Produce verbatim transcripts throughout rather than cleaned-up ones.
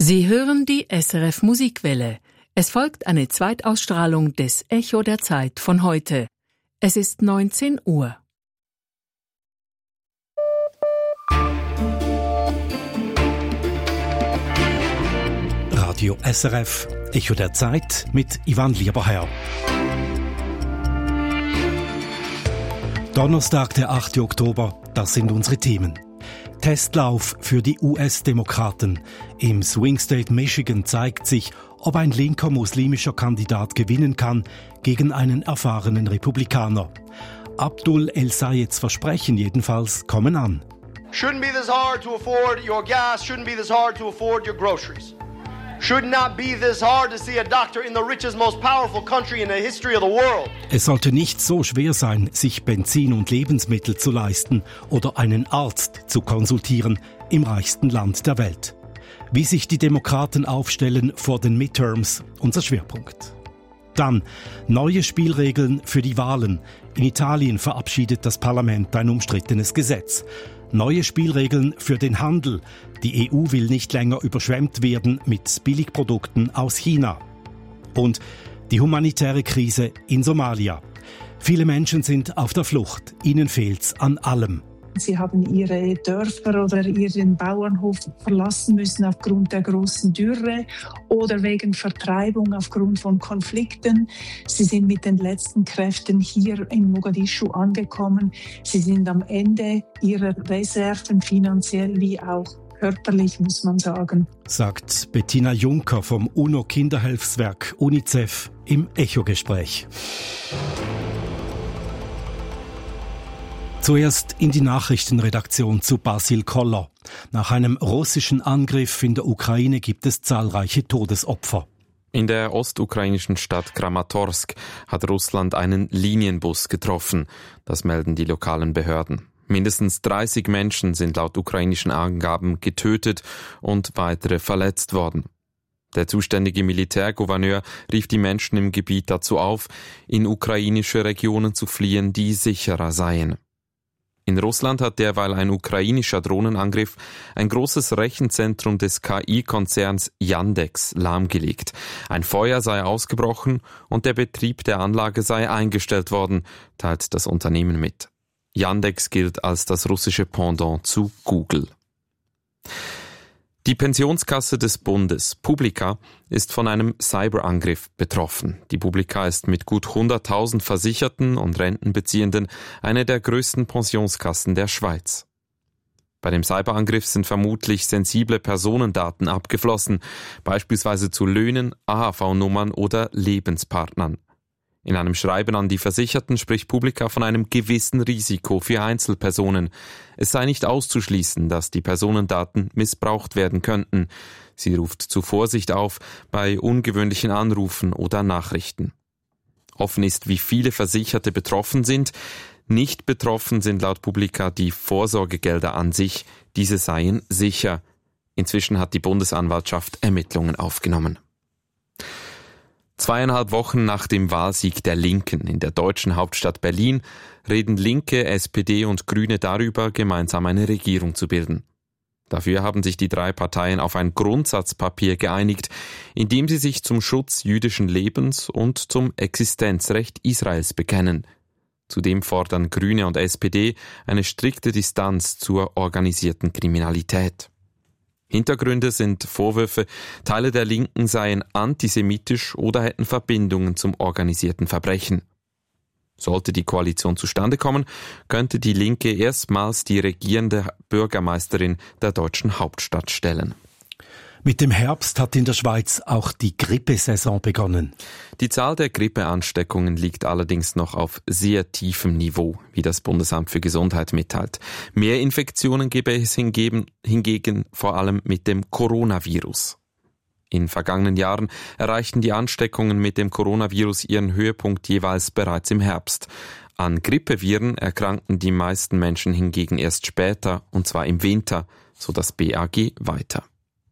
Sie hören die S R F Musikwelle. Es folgt eine Zweitausstrahlung des Echo der Zeit von heute. Es ist neunzehn Uhr. Radio S R F, Echo der Zeit mit Ivan Lieberherr. Donnerstag, der achte Oktober, das sind unsere Themen. Testlauf für die U S-Demokraten. Im Swing State Michigan zeigt sich, ob ein linker muslimischer Kandidat gewinnen kann gegen einen erfahrenen Republikaner. Abdul El-Sayeds Versprechen jedenfalls kommen an. Shouldn't be this hard to afford your gas, shouldn't be this hard to afford your groceries. Should not be this hard to see a doctor in the richest, most powerful country in the history of the world. Es sollte nicht so schwer sein, sich Benzin und Lebensmittel zu leisten oder einen Arzt zu konsultieren im reichsten Land der Welt. Wie sich die Demokraten aufstellen vor den Midterms, unser Schwerpunkt. Dann neue Spielregeln für die Wahlen. In Italien verabschiedet das Parlament ein umstrittenes Gesetz. Neue Spielregeln für den Handel. Die E U will nicht länger überschwemmt werden mit Billigprodukten aus China. Und die humanitäre Krise in Somalia. Viele Menschen sind auf der Flucht. Ihnen fehlt's an allem. Sie haben ihre Dörfer oder ihren Bauernhof verlassen müssen aufgrund der großen Dürre oder wegen Vertreibung aufgrund von Konflikten. Sie sind mit den letzten Kräften hier in Mogadischu angekommen. Sie sind am Ende ihrer Reserven, finanziell wie auch körperlich, muss man sagen. Sagt Bettina Juncker vom UNO-Kinderhilfswerk UNICEF im Echo-Gespräch. Zuerst in die Nachrichtenredaktion zu Basil Koller. Nach einem russischen Angriff in der Ukraine gibt es zahlreiche Todesopfer. In der ostukrainischen Stadt Kramatorsk hat Russland einen Linienbus getroffen. Das melden die lokalen Behörden. Mindestens dreißig Menschen sind laut ukrainischen Angaben getötet und weitere verletzt worden. Der zuständige Militärgouverneur rief die Menschen im Gebiet dazu auf, in ukrainische Regionen zu fliehen, die sicherer seien. In Russland hat derweil ein ukrainischer Drohnenangriff ein großes Rechenzentrum des K I-Konzerns Yandex lahmgelegt. Ein Feuer sei ausgebrochen und der Betrieb der Anlage sei eingestellt worden, teilt das Unternehmen mit. Yandex gilt als das russische Pendant zu Google. Die Pensionskasse des Bundes, Publica, ist von einem Cyberangriff betroffen. Die Publica ist mit gut hunderttausend Versicherten und Rentenbeziehenden eine der größten Pensionskassen der Schweiz. Bei dem Cyberangriff sind vermutlich sensible Personendaten abgeflossen, beispielsweise zu Löhnen, A H V-Nummern oder Lebenspartnern. In einem Schreiben an die Versicherten spricht Publica von einem gewissen Risiko für Einzelpersonen. Es sei nicht auszuschließen, dass die Personendaten missbraucht werden könnten. Sie ruft zu Vorsicht auf bei ungewöhnlichen Anrufen oder Nachrichten. Offen ist, wie viele Versicherte betroffen sind. Nicht betroffen sind laut Publica die Vorsorgegelder an sich. Diese seien sicher. Inzwischen hat die Bundesanwaltschaft Ermittlungen aufgenommen. Zweieinhalb Wochen nach dem Wahlsieg der Linken in der deutschen Hauptstadt Berlin reden Linke, S P D und Grüne darüber, gemeinsam eine Regierung zu bilden. Dafür haben sich die drei Parteien auf ein Grundsatzpapier geeinigt, in dem sie sich zum Schutz jüdischen Lebens und zum Existenzrecht Israels bekennen. Zudem fordern Grüne und S P D eine strikte Distanz zur organisierten Kriminalität. Hintergründe sind Vorwürfe, Teile der Linken seien antisemitisch oder hätten Verbindungen zum organisierten Verbrechen. Sollte die Koalition zustande kommen, könnte die Linke erstmals die regierende Bürgermeisterin der deutschen Hauptstadt stellen. Mit dem Herbst hat in der Schweiz auch die Grippesaison begonnen. Die Zahl der Grippeansteckungen liegt allerdings noch auf sehr tiefem Niveau, wie das Bundesamt für Gesundheit mitteilt. Mehr Infektionen gebe es hingegen, hingegen vor allem mit dem Coronavirus. In vergangenen Jahren erreichten die Ansteckungen mit dem Coronavirus ihren Höhepunkt jeweils bereits im Herbst. An Grippeviren erkrankten die meisten Menschen hingegen erst später, und zwar im Winter, so das B A G weiter.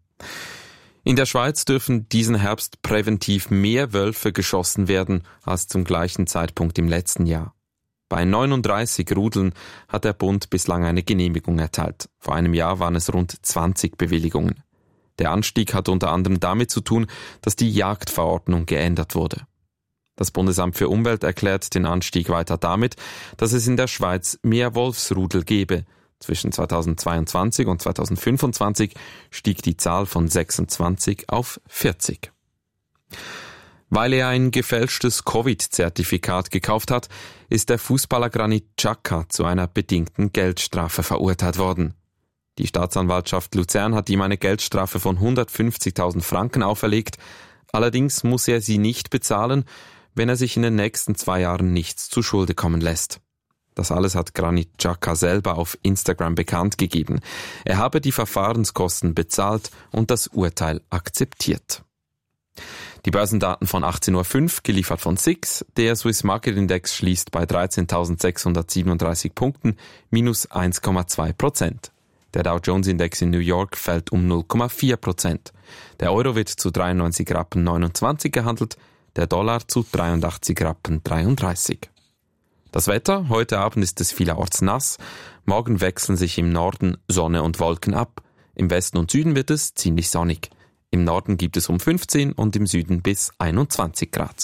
In der Schweiz dürfen diesen Herbst präventiv mehr Wölfe geschossen werden als zum gleichen Zeitpunkt im letzten Jahr. Bei neununddreißig Rudeln hat der Bund bislang eine Genehmigung erteilt. Vor einem Jahr waren es rund zwanzig Bewilligungen. Der Anstieg hat unter anderem damit zu tun, dass die Jagdverordnung geändert wurde. Das Bundesamt für Umwelt erklärt den Anstieg weiter damit, dass es in der Schweiz mehr Wolfsrudel gebe. Zwischen zweitausendzweiundzwanzig und zweitausendfünfundzwanzig stieg die Zahl von sechsundzwanzig auf vierzig. Weil er ein gefälschtes Covid-Zertifikat gekauft hat, ist der Fußballer Granit Xhaka zu einer bedingten Geldstrafe verurteilt worden. Die Staatsanwaltschaft Luzern hat ihm eine Geldstrafe von hundertfünfzigtausend Franken auferlegt. Allerdings muss er sie nicht bezahlen, wenn er sich in den nächsten zwei Jahren nichts zu Schulde kommen lässt. Das alles hat Granit Xhaka selber auf Instagram bekannt gegeben. Er habe die Verfahrenskosten bezahlt und das Urteil akzeptiert. Die Börsendaten von achtzehn Uhr fünf, geliefert von S I X. Der Swiss Market Index schließt bei dreizehntausendsechshundertsiebenunddreißig Punkten, minus eins Komma zwei Prozent. Der Dow Jones Index in New York fällt um null Komma vier Prozent. Der Euro wird zu dreiundneunzig Rappen neunundzwanzig gehandelt, der Dollar zu dreiundachtzig Rappen dreiunddreißig. Das Wetter, heute Abend ist es vielerorts nass, morgen wechseln sich im Norden Sonne und Wolken ab, im Westen und Süden wird es ziemlich sonnig. Im Norden gibt es um fünfzehn und im Süden bis einundzwanzig Grad.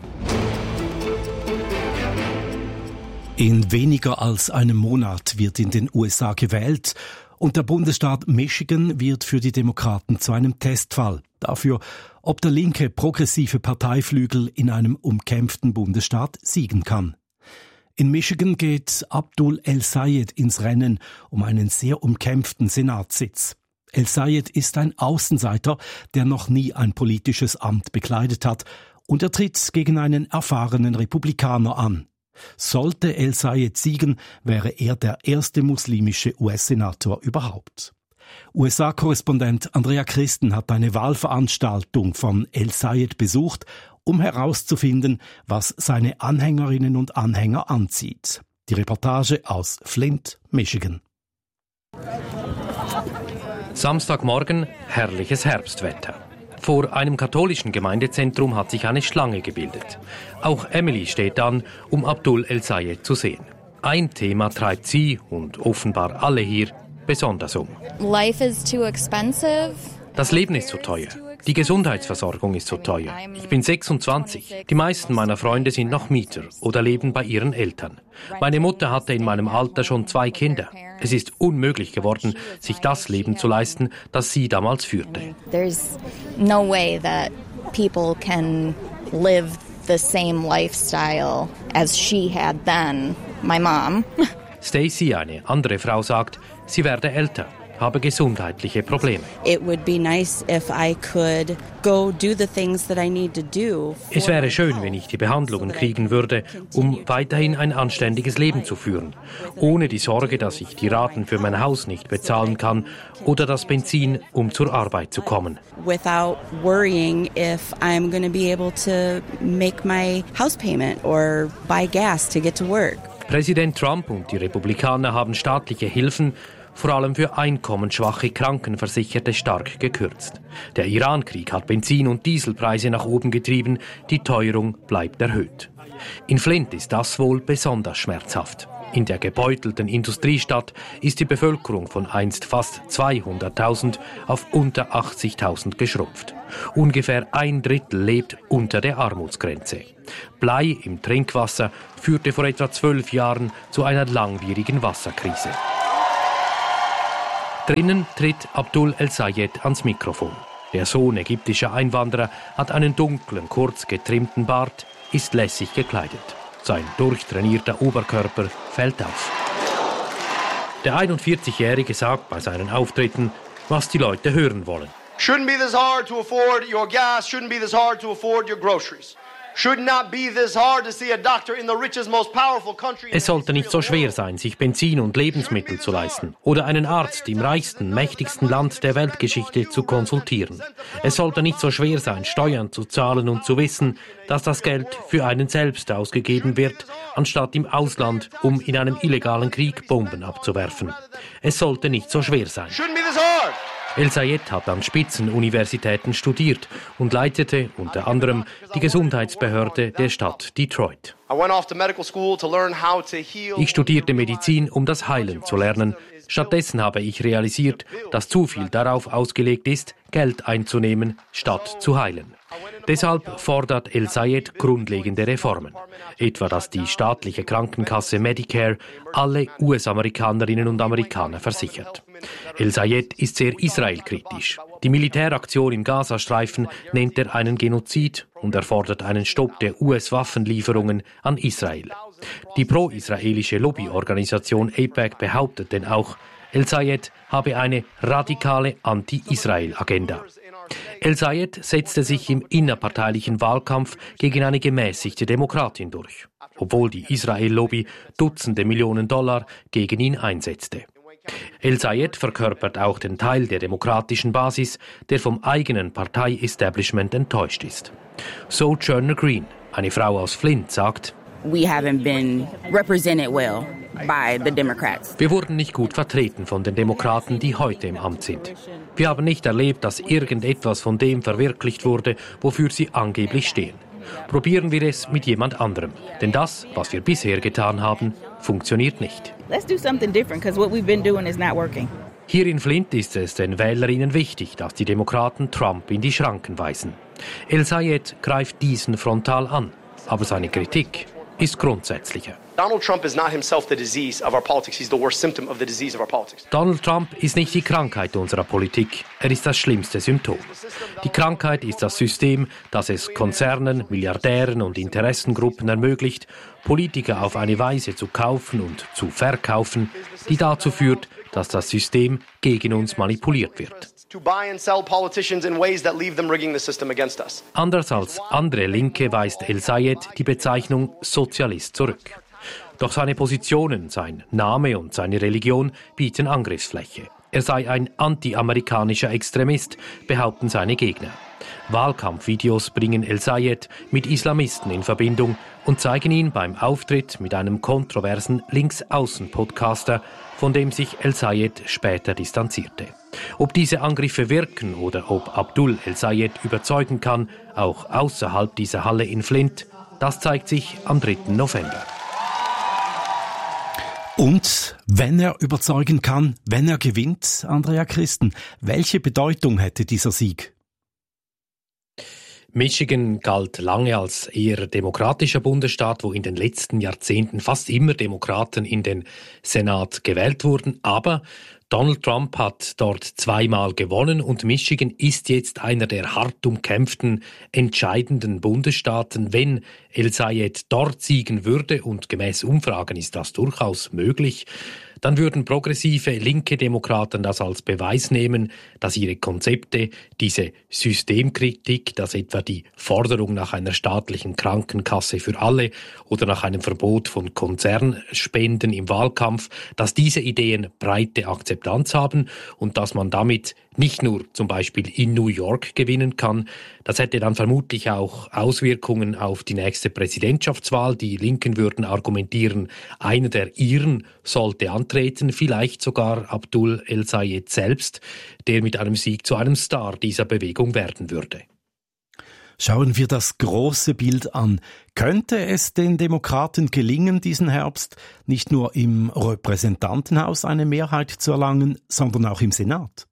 In weniger als einem Monat wird in den U S A gewählt und der Bundesstaat Michigan wird für die Demokraten zu einem Testfall dafür, ob der linke progressive Parteiflügel in einem umkämpften Bundesstaat siegen kann. In Michigan geht Abdul El-Sayed ins Rennen um einen sehr umkämpften Senatssitz. El-Sayed ist ein Außenseiter, der noch nie ein politisches Amt bekleidet hat, und er tritt gegen einen erfahrenen Republikaner an. Sollte El-Sayed siegen, wäre er der erste muslimische U S-Senator überhaupt. U S A-Korrespondent Andrea Christen hat eine Wahlveranstaltung von El-Sayed besucht, um herauszufinden, was seine Anhängerinnen und Anhänger anzieht. Die Reportage aus Flint, Michigan. Samstagmorgen, herrliches Herbstwetter. Vor einem katholischen Gemeindezentrum hat sich eine Schlange gebildet. Auch Emily steht an, um Abdul El-Sayed zu sehen. Ein Thema treibt sie und offenbar alle hier besonders um. Life is too expensive. Das Leben ist so teuer. Die Gesundheitsversorgung ist so teuer. Ich bin sechsundzwanzig. Die meisten meiner Freunde sind noch Mieter oder leben bei ihren Eltern. Meine Mutter hatte in meinem Alter schon zwei Kinder. Es ist unmöglich geworden, sich das Leben zu leisten, das sie damals führte. There's no way that people can live the same lifestyle as she had then, my mom. Stacy, eine andere Frau, sagt, sie werde älter, habe gesundheitliche Probleme. It would be nice if I could go do the things that I need to do. Es wäre schön, wenn ich die Behandlungen kriegen würde, um weiterhin ein anständiges Leben zu führen, ohne die Sorge, dass ich die Raten für mein Haus nicht bezahlen kann oder das Benzin, um zur Arbeit zu kommen. Without worrying if I'm going to be able to make my house payment or buy gas to get to work. Präsident Trump und die Republikaner haben staatliche Hilfen vor allem für einkommensschwache Krankenversicherte stark gekürzt. Der Irankrieg hat Benzin- und Dieselpreise nach oben getrieben, die Teuerung bleibt erhöht. In Flint ist das wohl besonders schmerzhaft. In der gebeutelten Industriestadt ist die Bevölkerung von einst fast zweihunderttausend auf unter achtzigtausend geschrumpft. Ungefähr ein Drittel lebt unter der Armutsgrenze. Blei im Trinkwasser führte vor etwa zwölf Jahren zu einer langwierigen Wasserkrise. Drinnen tritt Abdul El-Sayed ans Mikrofon. Der Sohn ägyptischer Einwanderer hat einen dunklen, kurz getrimmten Bart, ist lässig gekleidet. Sein durchtrainierter Oberkörper fällt auf. Der einundvierzigjährige sagt bei seinen Auftritten, was die Leute hören wollen. Shouldn't be this hard to afford your gas, shouldn't be this hard to afford your groceries. Should not be this hard to see a doctor in the richest, most powerful country. Es sollte nicht so schwer sein, sich Benzin und Lebensmittel zu leisten oder einen Arzt im reichsten, mächtigsten Land der Weltgeschichte zu konsultieren. Es sollte nicht so schwer sein, Steuern zu zahlen und zu wissen, dass das Geld für einen selbst ausgegeben wird, anstatt im Ausland, um in einem illegalen Krieg Bomben abzuwerfen. Es sollte nicht so schwer sein. Shouldn't be this hard. El-Sayed hat an Spitzenuniversitäten studiert und leitete unter anderem die Gesundheitsbehörde der Stadt Detroit. Ich studierte Medizin, um das Heilen zu lernen. Stattdessen habe ich realisiert, dass zu viel darauf ausgelegt ist, Geld einzunehmen, statt zu heilen. Deshalb fordert El-Sayed grundlegende Reformen. Etwa, dass die staatliche Krankenkasse Medicare alle U S-Amerikanerinnen und Amerikaner versichert. El-Sayed ist sehr israelkritisch. Die Militäraktion im Gazastreifen nennt er einen Genozid und er fordert einen Stopp der U S-Waffenlieferungen an Israel. Die pro-israelische Lobbyorganisation AIPAC behauptet denn auch, El-Sayed habe eine radikale Anti-Israel-Agenda. El-Sayed setzte sich im innerparteilichen Wahlkampf gegen eine gemäßigte Demokratin durch, obwohl die Israel-Lobby Dutzende Millionen Dollar gegen ihn einsetzte. El-Sayed verkörpert auch den Teil der demokratischen Basis, der vom eigenen Partei-Establishment enttäuscht ist. Sojourner Green, eine Frau aus Flint, sagt: We haven't been represented well by the Democrats. Wir wurden nicht gut vertreten von den Demokraten, die heute im Amt sind. Wir haben nicht erlebt, dass irgendetwas von dem verwirklicht wurde, wofür sie angeblich stehen. Probieren wir es mit jemand anderem. Denn das, was wir bisher getan haben, funktioniert nicht. Let's do something different, because what we've been doing is not working. Hier in Flint ist es den Wählerinnen wichtig, dass die Demokraten Trump in die Schranken weisen. El-Sayed greift diesen frontal an, aber seine Kritik ist grundsätzlicher. Donald Trump is not himself the disease of our politics. He's the worst symptom of the disease of our politics. Donald Trump ist nicht die Krankheit unserer Politik, er ist das schlimmste Symptom. Die Krankheit ist das System, das es Konzernen, Milliardären und Interessengruppen ermöglicht, Politiker auf eine Weise zu kaufen und zu verkaufen, die dazu führt, dass das System gegen uns manipuliert wird. Anders als andere Linke weist El-Sayed die Bezeichnung Sozialist zurück. Doch seine Positionen, sein Name und seine Religion bieten Angriffsfläche. Er sei ein anti-amerikanischer Extremist, behaupten seine Gegner. Wahlkampfvideos bringen El-Sayed mit Islamisten in Verbindung und zeigen ihn beim Auftritt mit einem kontroversen Linksaußen-Podcaster, von dem sich El-Sayed später distanzierte. Ob diese Angriffe wirken oder ob Abdul El-Sayed überzeugen kann, auch außerhalb dieser Halle in Flint, das zeigt sich am dritten November. Und wenn er überzeugen kann, wenn er gewinnt, Andrea Christen, welche Bedeutung hätte dieser Sieg? Michigan galt lange als eher demokratischer Bundesstaat, wo in den letzten Jahrzehnten fast immer Demokraten in den Senat gewählt wurden. Aber Donald Trump hat dort zweimal gewonnen und Michigan ist jetzt einer der hart umkämpften, entscheidenden Bundesstaaten. Wenn El-Sayed dort siegen würde, und gemäß Umfragen ist das durchaus möglich, dann würden progressive linke Demokraten das als Beweis nehmen, dass ihre Konzepte, diese Systemkritik, dass etwa die Forderung nach einer staatlichen Krankenkasse für alle oder nach einem Verbot von Konzernspenden im Wahlkampf, dass diese Ideen breite Akzeptanz haben und dass man damit nicht nur zum Beispiel in New York gewinnen kann. Das hätte dann vermutlich auch Auswirkungen auf die nächste Präsidentschaftswahl. Die Linken würden argumentieren, einer der Iren sollte antreten, vielleicht sogar Abdul El-Sayed selbst, der mit einem Sieg zu einem Star dieser Bewegung werden würde. Schauen wir das große Bild an. Könnte es den Demokraten gelingen, diesen Herbst nicht nur im Repräsentantenhaus eine Mehrheit zu erlangen, sondern auch im Senat?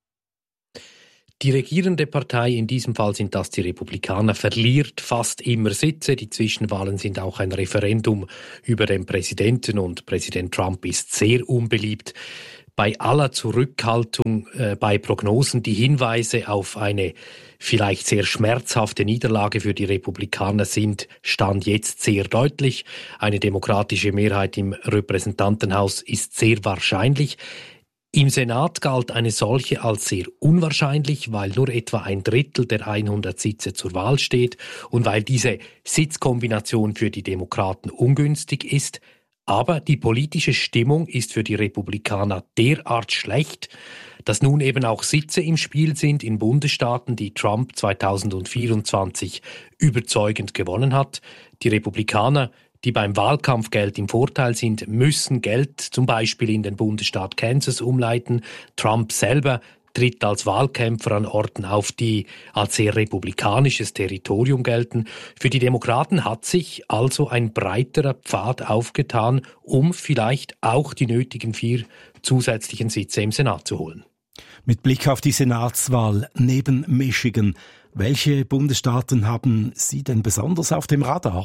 Die regierende Partei, in diesem Fall sind das die Republikaner, verliert fast immer Sitze. Die Zwischenwahlen sind auch ein Referendum über den Präsidenten und Präsident Trump ist sehr unbeliebt. Bei aller Zurückhaltung äh, bei Prognosen, die Hinweise auf eine vielleicht sehr schmerzhafte Niederlage für die Republikaner sind, stand jetzt sehr deutlich. Eine demokratische Mehrheit im Repräsentantenhaus ist sehr wahrscheinlich. Im Senat galt eine solche als sehr unwahrscheinlich, weil nur etwa ein Drittel der hundert Sitze zur Wahl steht und weil diese Sitzkombination für die Demokraten ungünstig ist. Aber die politische Stimmung ist für die Republikaner derart schlecht, dass nun eben auch Sitze im Spiel sind in Bundesstaaten, die Trump zweitausendvierundzwanzig überzeugend gewonnen hat. Die Republikaner, die beim Wahlkampfgeld im Vorteil sind, müssen Geld zum Beispiel in den Bundesstaat Kansas umleiten. Trump selber tritt als Wahlkämpfer an Orten auf, die als sehr republikanisches Territorium gelten. Für die Demokraten hat sich also ein breiterer Pfad aufgetan, um vielleicht auch die nötigen vier zusätzlichen Sitze im Senat zu holen. Mit Blick auf die Senatswahl neben Michigan, welche Bundesstaaten haben Sie denn besonders auf dem Radar?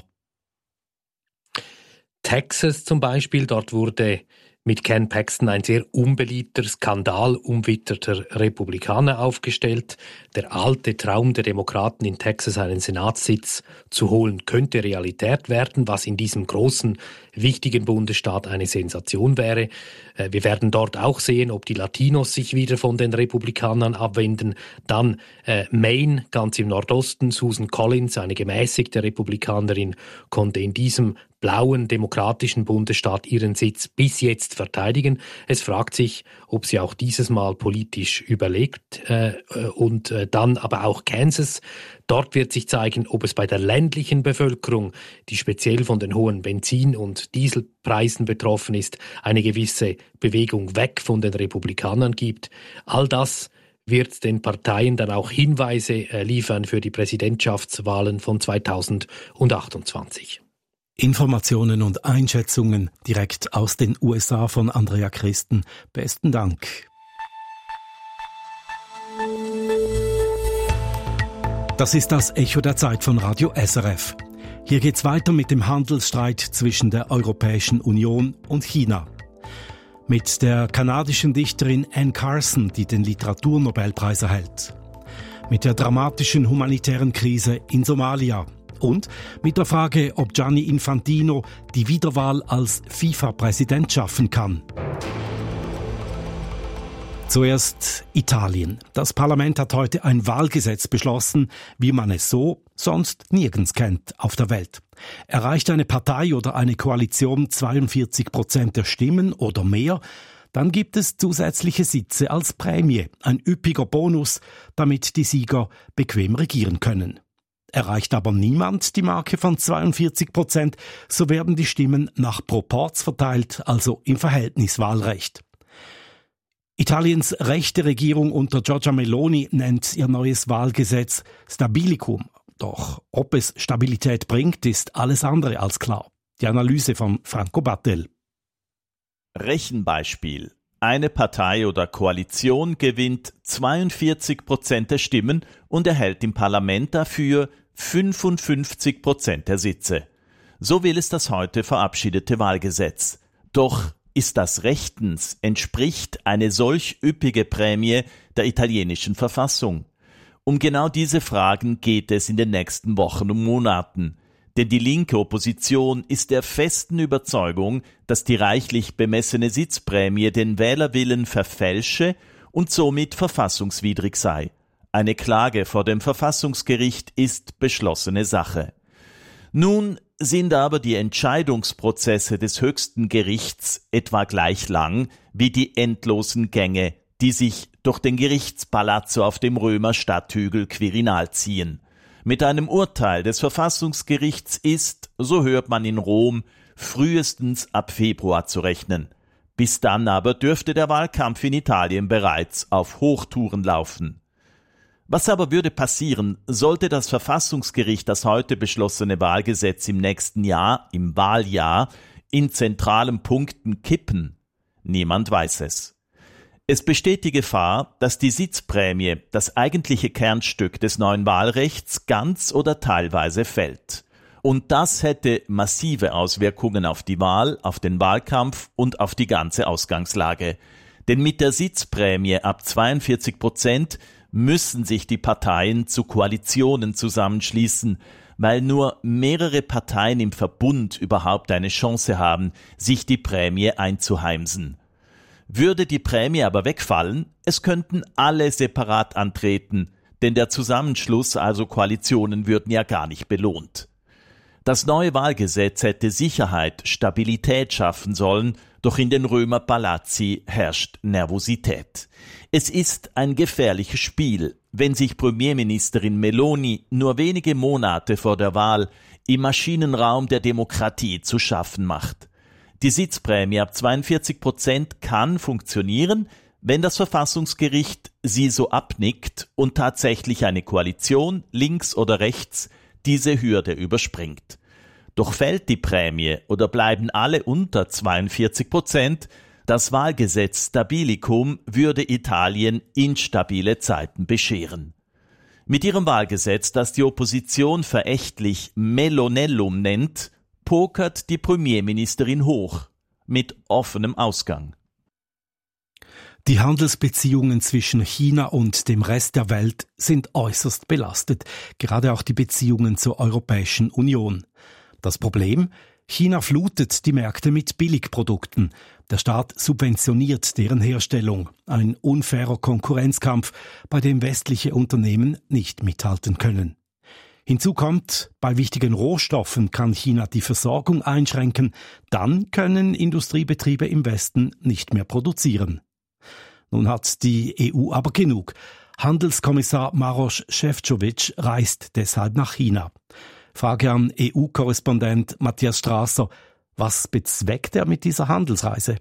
Texas zum Beispiel, dort wurde mit Ken Paxton ein sehr unbeliebter, skandalumwitterter Republikaner aufgestellt. Der alte Traum der Demokraten, in Texas einen Senatssitz zu holen, könnte Realität werden, was in diesem großen, wichtigen Bundesstaat eine Sensation wäre. Wir werden dort auch sehen, ob die Latinos sich wieder von den Republikanern abwenden. Dann äh, Maine, ganz im Nordosten, Susan Collins, eine gemäßigte Republikanerin, konnte in diesem blauen demokratischen Bundesstaat ihren Sitz bis jetzt verteidigen. Es fragt sich, ob sie auch dieses Mal politisch überlegt. Äh, und äh, dann aber auch Kansas. Dort wird sich zeigen, ob es bei der ländlichen Bevölkerung, die speziell von den hohen Benzin- und Dieselpreisen betroffen ist, eine gewisse Bewegung weg von den Republikanern gibt. All das wird den Parteien dann auch Hinweise äh, liefern für die Präsidentschaftswahlen von zweitausendachtundzwanzig. Informationen und Einschätzungen direkt aus den U S A von Andrea Christen. Besten Dank. Das ist das Echo der Zeit von Radio S R F. Hier geht's weiter mit dem Handelsstreit zwischen der Europäischen Union und China. Mit der kanadischen Dichterin Anne Carson, die den Literaturnobelpreis erhält. Mit der dramatischen humanitären Krise in Somalia. Und mit der Frage, ob Gianni Infantino die Wiederwahl als FIFA-Präsident schaffen kann. Zuerst Italien. Das Parlament hat heute ein Wahlgesetz beschlossen, wie man es so sonst nirgends kennt auf der Welt. Erreicht eine Partei oder eine Koalition zweiundvierzig Prozent der Stimmen oder mehr, dann gibt es zusätzliche Sitze als Prämie, ein üppiger Bonus, damit die Sieger bequem regieren können. Erreicht aber niemand die Marke von zweiundvierzig Prozent, so werden die Stimmen nach Proporz verteilt, also im Verhältniswahlrecht. Italiens rechte Regierung unter Giorgia Meloni nennt ihr neues Wahlgesetz Stabilicum. Doch ob es Stabilität bringt, ist alles andere als klar. Die Analyse von Franco Battel. Rechenbeispiel. Eine Partei oder Koalition gewinnt zweiundvierzig Prozent der Stimmen und erhält im Parlament dafür fünfundfünfzig Prozent der Sitze. So will es das heute verabschiedete Wahlgesetz. Doch ist das rechtens, entspricht eine solch üppige Prämie der italienischen Verfassung? Um genau diese Fragen geht es in den nächsten Wochen und Monaten. Denn die linke Opposition ist der festen Überzeugung, dass die reichlich bemessene Sitzprämie den Wählerwillen verfälsche und somit verfassungswidrig sei. Eine Klage vor dem Verfassungsgericht ist beschlossene Sache. Nun sind aber die Entscheidungsprozesse des höchsten Gerichts etwa gleich lang wie die endlosen Gänge, die sich durch den Gerichtspalazzo auf dem Römer Stadthügel Quirinal ziehen. Mit einem Urteil des Verfassungsgerichts ist, so hört man in Rom, frühestens ab Februar zu rechnen. Bis dann aber dürfte der Wahlkampf in Italien bereits auf Hochtouren laufen. Was aber würde passieren, sollte das Verfassungsgericht das heute beschlossene Wahlgesetz im nächsten Jahr, im Wahljahr, in zentralen Punkten kippen? Niemand weiß es. Es besteht die Gefahr, dass die Sitzprämie, das eigentliche Kernstück des neuen Wahlrechts, ganz oder teilweise fällt. Und das hätte massive Auswirkungen auf die Wahl, auf den Wahlkampf und auf die ganze Ausgangslage. Denn mit der Sitzprämie ab zweiundvierzig Prozent müssen sich die Parteien zu Koalitionen zusammenschließen, weil nur mehrere Parteien im Verbund überhaupt eine Chance haben, sich die Prämie einzuheimsen. Würde die Prämie aber wegfallen, es könnten alle separat antreten, denn der Zusammenschluss, also Koalitionen, würden ja gar nicht belohnt. Das neue Wahlgesetz hätte Sicherheit, Stabilität schaffen sollen, doch in den Römer Palazzi herrscht Nervosität. Es ist ein gefährliches Spiel, wenn sich Premierministerin Meloni nur wenige Monate vor der Wahl im Maschinenraum der Demokratie zu schaffen macht. Die Sitzprämie ab zweiundvierzig Prozent kann funktionieren, wenn das Verfassungsgericht sie so abnickt und tatsächlich eine Koalition, links oder rechts, diese Hürde überspringt. Doch fällt die Prämie oder bleiben alle unter zweiundvierzig Prozent, das Wahlgesetz Stabilicum würde Italien instabile Zeiten bescheren. Mit ihrem Wahlgesetz, das die Opposition verächtlich Melonellum nennt, pokert die Premierministerin hoch, mit offenem Ausgang. Die Handelsbeziehungen zwischen China und dem Rest der Welt sind äußerst belastet, gerade auch die Beziehungen zur Europäischen Union. Das Problem? China flutet die Märkte mit Billigprodukten. Der Staat subventioniert deren Herstellung. Ein unfairer Konkurrenzkampf, bei dem westliche Unternehmen nicht mithalten können. Hinzu kommt, bei wichtigen Rohstoffen kann China die Versorgung einschränken. Dann können Industriebetriebe im Westen nicht mehr produzieren. Nun hat die E U aber genug. Handelskommissar Maroš Šefčovič reist deshalb nach China. Frage an E U-Korrespondent Matthias Strasser. Was bezweckt er mit dieser Handelsreise?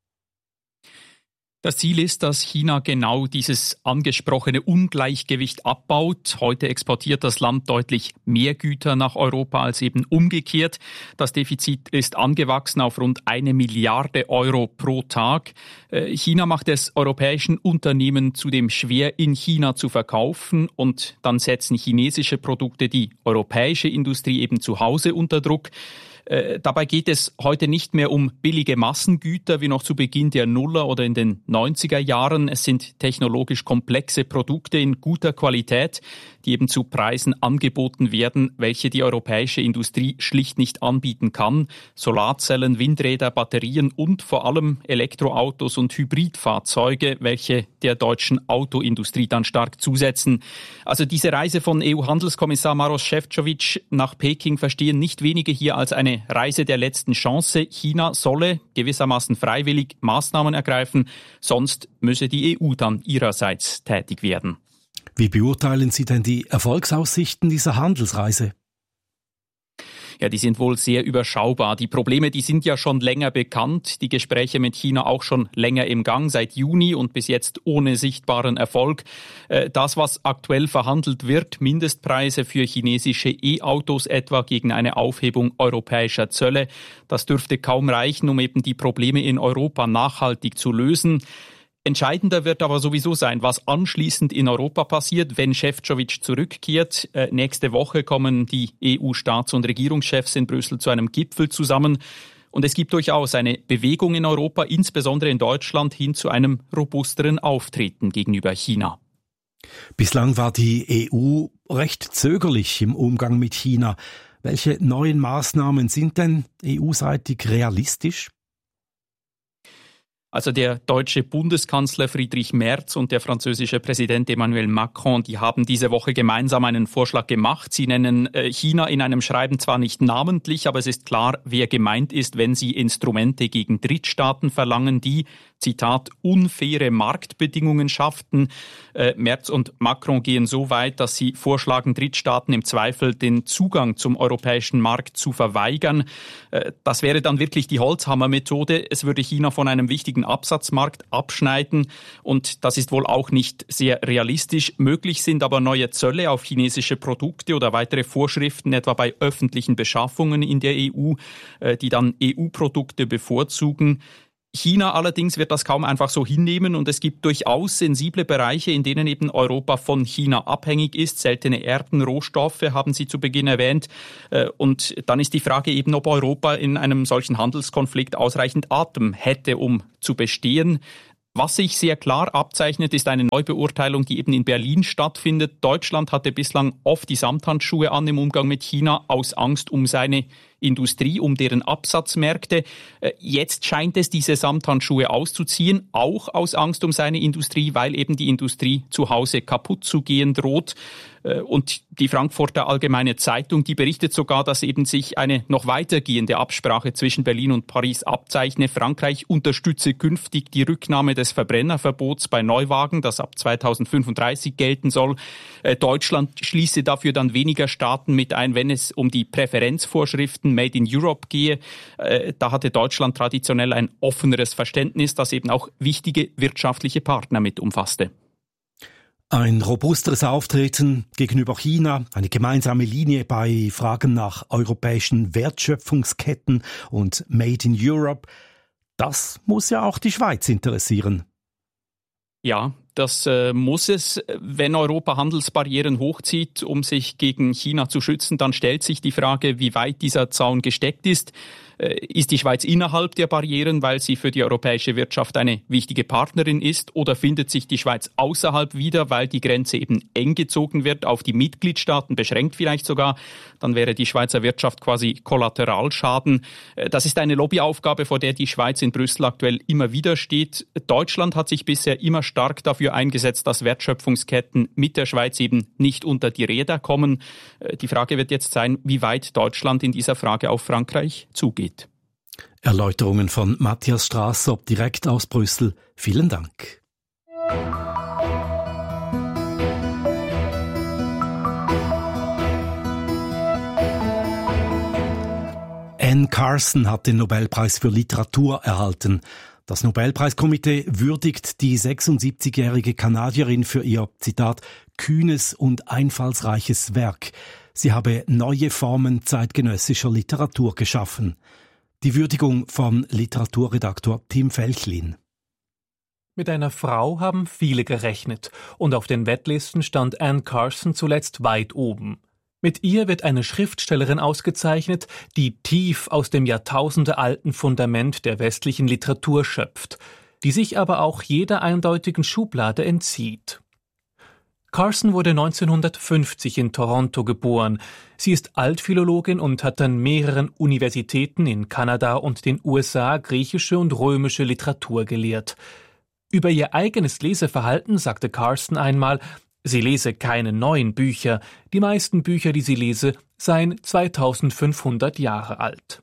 Das Ziel ist, dass China genau dieses angesprochene Ungleichgewicht abbaut. Heute exportiert das Land deutlich mehr Güter nach Europa als eben umgekehrt. Das Defizit ist angewachsen auf rund eine Milliarde Euro pro Tag. China macht es europäischen Unternehmen zudem schwer, in China zu verkaufen, und dann setzen chinesische Produkte die europäische Industrie eben zu Hause unter Druck. Äh, dabei geht es heute nicht mehr um billige Massengüter wie noch zu Beginn der Nuller oder in den neunziger Jahren. Es sind technologisch komplexe Produkte in guter Qualität, die eben zu Preisen angeboten werden, welche die europäische Industrie schlicht nicht anbieten kann. Solarzellen, Windräder, Batterien und vor allem Elektroautos und Hybridfahrzeuge, welche der deutschen Autoindustrie dann stark zusetzen. Also diese Reise von E U-Handelskommissar Maroš Šefčovič nach Peking verstehen nicht wenige hier als eine Reise der letzten Chance. China solle gewissermaßen freiwillig Maßnahmen ergreifen, sonst müsse die E U dann ihrerseits tätig werden. Wie beurteilen Sie denn die Erfolgsaussichten dieser Handelsreise? Ja, die sind wohl sehr überschaubar. Die Probleme, die sind ja schon länger bekannt. Die Gespräche mit China auch schon länger im Gang, seit Juni und bis jetzt ohne sichtbaren Erfolg. Das, was aktuell verhandelt wird, Mindestpreise für chinesische E-Autos etwa gegen eine Aufhebung europäischer Zölle, das dürfte kaum reichen, um eben die Probleme in Europa nachhaltig zu lösen. Entscheidender wird aber sowieso sein, was anschließend in Europa passiert, wenn Šefčovič zurückkehrt. Äh, nächste Woche kommen die E U-Staats- und Regierungschefs in Brüssel zu einem Gipfel zusammen. Und es gibt durchaus eine Bewegung in Europa, insbesondere in Deutschland, hin zu einem robusteren Auftreten gegenüber China. Bislang war die E U recht zögerlich im Umgang mit China. Welche neuen Maßnahmen sind denn E U-seitig realistisch? Also der deutsche Bundeskanzler Friedrich Merz und der französische Präsident Emmanuel Macron, die haben diese Woche gemeinsam einen Vorschlag gemacht. Sie nennen China in einem Schreiben zwar nicht namentlich, aber es ist klar, wer gemeint ist, wenn sie Instrumente gegen Drittstaaten verlangen, die, Zitat, unfaire Marktbedingungen schafften. Äh, Merz und Macron gehen so weit, dass sie vorschlagen, Drittstaaten im Zweifel den Zugang zum europäischen Markt zu verweigern. Äh, das wäre dann wirklich die Holzhammer-Methode. Es würde China von einem wichtigen Absatzmarkt abschneiden und das ist wohl auch nicht sehr realistisch. Möglich sind aber neue Zölle auf chinesische Produkte oder weitere Vorschriften, etwa bei öffentlichen Beschaffungen in der E U, äh, die dann E U-Produkte bevorzugen. China allerdings wird das kaum einfach so hinnehmen und es gibt durchaus sensible Bereiche, in denen eben Europa von China abhängig ist. Seltene Erden, Rohstoffe haben Sie zu Beginn erwähnt. Und dann ist die Frage eben, ob Europa in einem solchen Handelskonflikt ausreichend Atem hätte, um zu bestehen. Was sich sehr klar abzeichnet, ist eine Neubeurteilung, die eben in Berlin stattfindet. Deutschland hatte bislang oft die Samthandschuhe an im Umgang mit China aus Angst um seine Industrie, um deren Absatzmärkte. Jetzt scheint es, diese Samthandschuhe auszuziehen, auch aus Angst um seine Industrie, weil eben die Industrie zu Hause kaputt zu gehen droht. Und die Frankfurter Allgemeine Zeitung, die berichtet sogar, dass eben sich eine noch weitergehende Absprache zwischen Berlin und Paris abzeichne. Frankreich unterstütze künftig die Rücknahme des Verbrennerverbots bei Neuwagen, das ab zweitausendfünfunddreißig gelten soll. Deutschland schließe dafür dann weniger Staaten mit ein, wenn es um die Präferenzvorschriften sogenannten Made in Europe gehe. Äh, da hatte Deutschland traditionell ein offeneres Verständnis, das eben auch wichtige wirtschaftliche Partner mit umfasste. Ein robusteres Auftreten gegenüber China, eine gemeinsame Linie bei Fragen nach europäischen Wertschöpfungsketten und Made in Europe, das muss ja auch die Schweiz interessieren. Ja, das äh, muss es. Wenn Europa Handelsbarrieren hochzieht, um sich gegen China zu schützen, dann stellt sich die Frage, wie weit dieser Zaun gesteckt ist. Äh, ist die Schweiz innerhalb der Barrieren, weil sie für die europäische Wirtschaft eine wichtige Partnerin ist? Oder findet sich die Schweiz außerhalb wieder, weil die Grenze eben eng gezogen wird, auf die Mitgliedstaaten beschränkt vielleicht sogar? Dann wäre die Schweizer Wirtschaft quasi Kollateralschaden. Äh, das ist eine Lobbyaufgabe, vor der die Schweiz in Brüssel aktuell immer wieder steht. Deutschland hat sich bisher immer stark dafür eingesetzt, dass Wertschöpfungsketten mit der Schweiz eben nicht unter die Räder kommen. Die Frage wird jetzt sein, wie weit Deutschland in dieser Frage auf Frankreich zugeht. Erläuterungen von Matthias Strasser direkt aus Brüssel. Vielen Dank. Anne Carson hat den Nobelpreis für Literatur erhalten. Das Nobelpreiskomitee würdigt die sechsundsiebzigjährige Kanadierin für ihr, Zitat, kühnes und einfallsreiches Werk. Sie habe neue Formen zeitgenössischer Literatur geschaffen. Die Würdigung von Literaturredaktor Tim Felchlin. Mit einer Frau haben viele gerechnet und auf den Wettlisten stand Anne Carson zuletzt weit oben. Mit ihr wird eine Schriftstellerin ausgezeichnet, die tief aus dem jahrtausendealten Fundament der westlichen Literatur schöpft, die sich aber auch jeder eindeutigen Schublade entzieht. Carson wurde neunzehnhundertfünfzig in Toronto geboren. Sie ist Altphilologin und hat an mehreren Universitäten in Kanada und den U S A griechische und römische Literatur gelehrt. Über ihr eigenes Leseverhalten sagte Carson einmal, sie lese keine neuen Bücher, die meisten Bücher, die sie lese, seien zweitausendfünfhundert Jahre alt.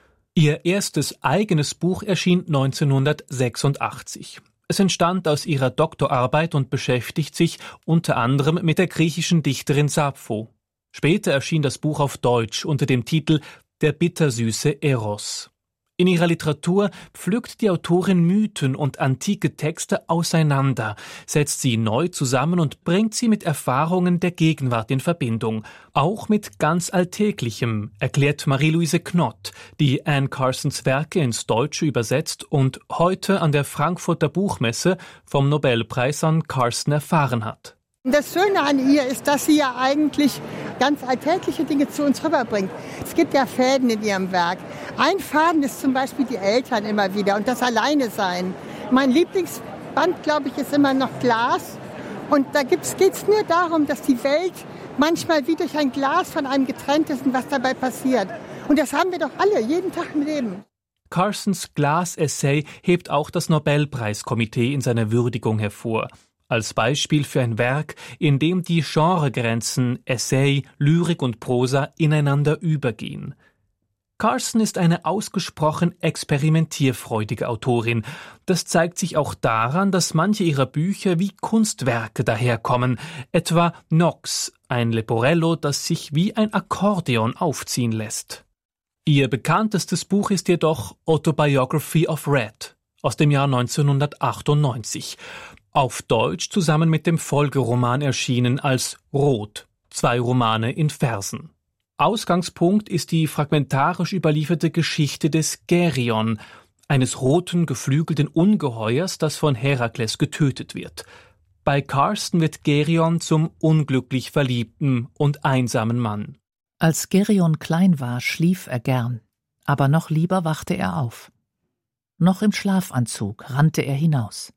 Ihr erstes eigenes Buch erschien neunzehnhundertsechsundachtzig. Es entstand aus ihrer Doktorarbeit und beschäftigt sich unter anderem mit der griechischen Dichterin Sappho. Später erschien das Buch auf Deutsch unter dem Titel »Der bittersüße Eros«. In ihrer Literatur pflückt die Autorin Mythen und antike Texte auseinander, setzt sie neu zusammen und bringt sie mit Erfahrungen der Gegenwart in Verbindung. Auch mit ganz Alltäglichem, erklärt Marie-Louise Knott, die Anne Carsons Werke ins Deutsche übersetzt und heute an der Frankfurter Buchmesse vom Nobelpreis an Carson erfahren hat. Das Schöne an ihr ist, dass sie ja eigentlich ganz alltägliche Dinge zu uns rüberbringt. Es gibt ja Fäden in ihrem Werk. Ein Faden ist zum Beispiel die Eltern immer wieder und das Alleinesein. Mein Lieblingsband, glaube ich, ist immer noch Glas. Und da geht es nur darum, dass die Welt manchmal wie durch ein Glas von einem getrennt ist und was dabei passiert. Und das haben wir doch alle, jeden Tag im Leben. Carsons Glas-Essay hebt auch das Nobelpreiskomitee in seiner Würdigung hervor. Als Beispiel für ein Werk, in dem die Genregrenzen Essay, Lyrik und Prosa ineinander übergehen. Carson ist eine ausgesprochen experimentierfreudige Autorin. Das zeigt sich auch daran, dass manche ihrer Bücher wie Kunstwerke daherkommen, etwa Nox, ein Leporello, das sich wie ein Akkordeon aufziehen lässt. Ihr bekanntestes Buch ist jedoch Autobiography of Red aus dem Jahr neunzehnhundertachtundneunzig. Auf Deutsch zusammen mit dem Folgeroman erschienen als Rot, zwei Romane in Versen. Ausgangspunkt ist die fragmentarisch überlieferte Geschichte des Geryon, eines roten, geflügelten Ungeheuers, das von Herakles getötet wird. Bei Carson wird Geryon zum unglücklich verliebten und einsamen Mann. Als Geryon klein war, schlief er gern, aber noch lieber wachte er auf. Noch im Schlafanzug rannte er hinaus.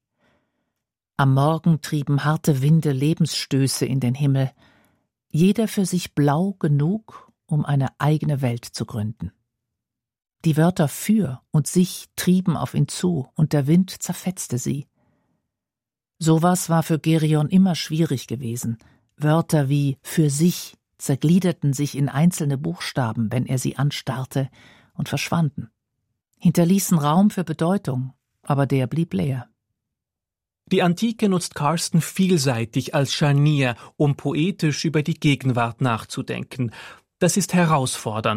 Am Morgen trieben harte Winde Lebensstöße in den Himmel, jeder für sich blau genug, um eine eigene Welt zu gründen. Die Wörter für und sich trieben auf ihn zu, und der Wind zerfetzte sie. Sowas war für Geryon immer schwierig gewesen. Wörter wie für sich zergliederten sich in einzelne Buchstaben, wenn er sie anstarrte, und verschwanden, hinterließen Raum für Bedeutung, aber der blieb leer. Die Antike nutzt Carson vielseitig als Scharnier, um poetisch über die Gegenwart nachzudenken. Das ist herausfordernd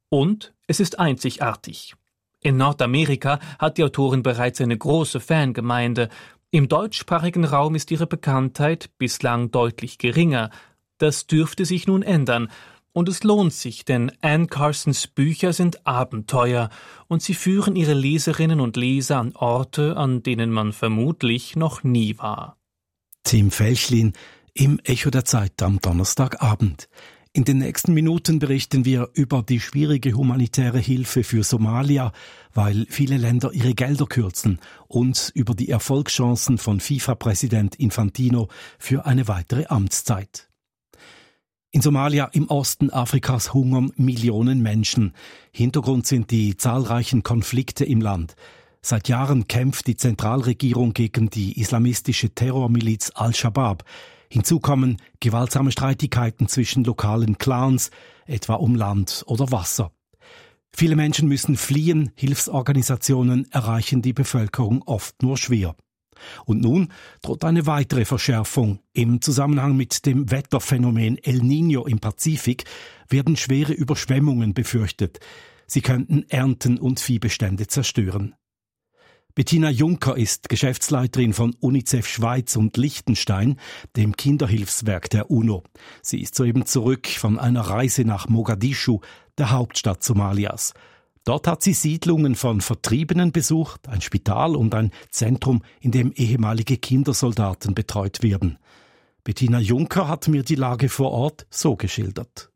Und es ist einzigartig. In Nordamerika hat die Autorin bereits eine große Fangemeinde. Im deutschsprachigen Raum ist ihre Bekanntheit bislang deutlich geringer. Das dürfte sich nun ändern. Und es lohnt sich, denn Anne Carsons Bücher sind Abenteuer und sie führen ihre Leserinnen und Leser an Orte, an denen man vermutlich noch nie war. Tim Felchlin im Echo der Zeit am Donnerstagabend. In den nächsten Minuten berichten wir über die schwierige humanitäre Hilfe für Somalia, weil viele Länder ihre Gelder kürzen, und über die Erfolgschancen von FIFA-Präsident Infantino für eine weitere Amtszeit. In Somalia im Osten Afrikas hungern Millionen Menschen. Hintergrund sind die zahlreichen Konflikte im Land. Seit Jahren kämpft die Zentralregierung gegen die islamistische Terrormiliz Al-Shabaab. Hinzu kommen gewaltsame Streitigkeiten zwischen lokalen Clans, etwa um Land oder Wasser. Viele Menschen müssen fliehen, Hilfsorganisationen erreichen die Bevölkerung oft nur schwer. Und nun droht eine weitere Verschärfung. Im Zusammenhang mit dem Wetterphänomen El Niño im Pazifik werden schwere Überschwemmungen befürchtet. Sie könnten Ernten und Viehbestände zerstören. Bettina Juncker ist Geschäftsleiterin von UNICEF Schweiz und Liechtenstein, dem Kinderhilfswerk der UNO. Sie ist soeben zurück von einer Reise nach Mogadischu, der Hauptstadt Somalias. Dort hat sie Siedlungen von Vertriebenen besucht, ein Spital und ein Zentrum, in dem ehemalige Kindersoldaten betreut werden. Bettina Juncker hat mir die Lage vor Ort so geschildert.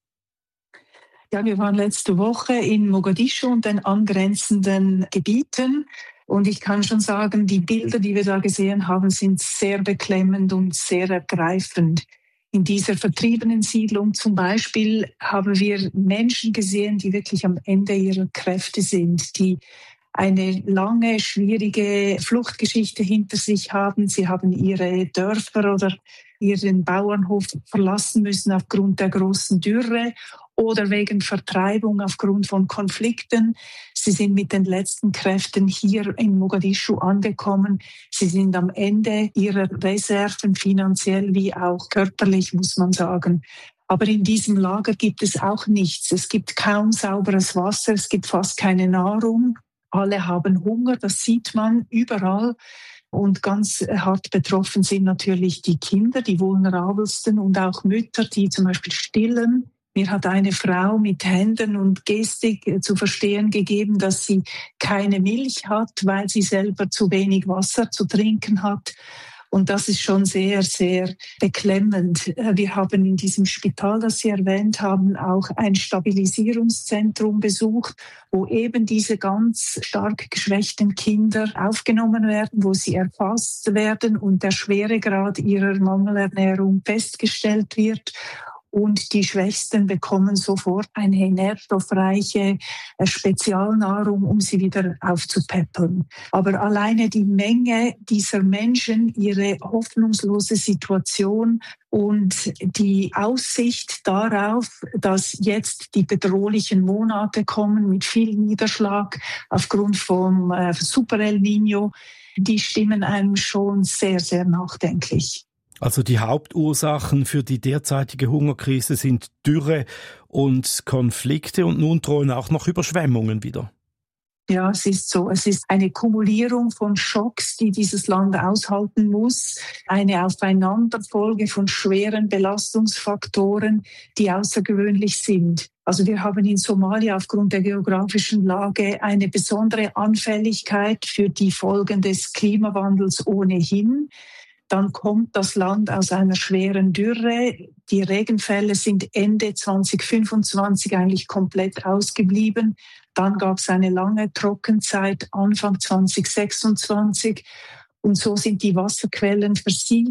Ja, wir waren letzte Woche in Mogadischu und den angrenzenden Gebieten. Und ich kann schon sagen, die Bilder, die wir da gesehen haben, sind sehr beklemmend und sehr ergreifend. In dieser vertriebenen Siedlung zum Beispiel haben wir Menschen gesehen, die wirklich am Ende ihrer Kräfte sind, die eine lange, schwierige Fluchtgeschichte hinter sich haben. Sie haben ihre Dörfer oder ihren Bauernhof verlassen müssen aufgrund der großen Dürre oder wegen Vertreibung aufgrund von Konflikten. Sie sind mit den letzten Kräften hier in Mogadischu angekommen. Sie sind am Ende ihrer Reserven, finanziell wie auch körperlich, muss man sagen. Aber in diesem Lager gibt es auch nichts. Es gibt kaum sauberes Wasser, es gibt fast keine Nahrung. Alle haben Hunger, das sieht man überall. Und ganz hart betroffen sind natürlich die Kinder, die vulnerabelsten, und auch Mütter, die zum Beispiel stillen. Mir hat eine Frau mit Händen und Gestik zu verstehen gegeben, dass sie keine Milch hat, weil sie selber zu wenig Wasser zu trinken hat. Und das ist schon sehr, sehr beklemmend. Wir haben in diesem Spital, das Sie erwähnt haben, auch ein Stabilisierungszentrum besucht, wo eben diese ganz stark geschwächten Kinder aufgenommen werden, wo sie erfasst werden und der Schweregrad ihrer Mangelernährung festgestellt wird. Und die Schwächsten bekommen sofort eine nährstoffreiche Spezialnahrung, um sie wieder aufzupäppeln. Aber alleine die Menge dieser Menschen, ihre hoffnungslose Situation und die Aussicht darauf, dass jetzt die bedrohlichen Monate kommen mit viel Niederschlag aufgrund vom äh, Super El Niño, die stimmen einem schon sehr, sehr nachdenklich. Also die Hauptursachen für die derzeitige Hungerkrise sind Dürre und Konflikte, und nun drohen auch noch Überschwemmungen wieder. Ja, es ist so. Es ist eine Kumulierung von Schocks, die dieses Land aushalten muss. Eine Aufeinanderfolge von schweren Belastungsfaktoren, die außergewöhnlich sind. Also wir haben in Somalia aufgrund der geografischen Lage eine besondere Anfälligkeit für die Folgen des Klimawandels ohnehin. Dann kommt das Land aus einer schweren Dürre. Die Regenfälle sind Ende zwanzig fünfundzwanzig eigentlich komplett ausgeblieben. Dann gab es eine lange Trockenzeit Anfang zwanzig sechsundzwanzig. Und so sind die Wasserquellen versiegt.